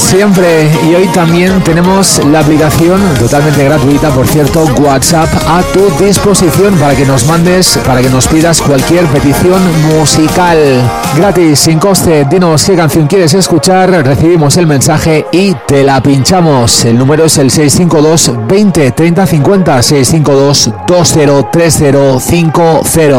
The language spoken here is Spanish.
siempre. Y hoy también tenemos la aplicación totalmente gratuita, por cierto, WhatsApp, a tu disposición para que nos mandes, para que nos pidas cualquier petición musical. Gratis, sin coste. Dinos qué canción quieres escuchar, recibimos el mensaje y te la pinchamos. El número es el 652 20 30 50, 652 20 30 50.